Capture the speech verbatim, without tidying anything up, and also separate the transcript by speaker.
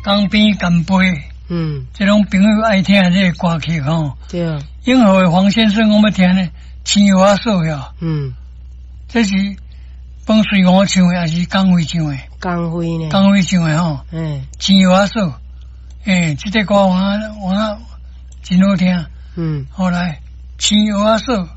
Speaker 1: 江边干杯，
Speaker 2: 嗯，
Speaker 1: 这种朋友爱听这个歌曲吼。
Speaker 2: 对，
Speaker 1: 永和的黄先生我们听呢，青花手呀，
Speaker 2: 嗯，
Speaker 1: 这是帮水我唱的，还是江辉唱的？
Speaker 2: 江辉呢？
Speaker 1: 江辉唱的吼，
Speaker 2: 嗯，
Speaker 1: 青花手，诶，这个歌我我真好听。
Speaker 2: 嗯，
Speaker 1: 后来青花手。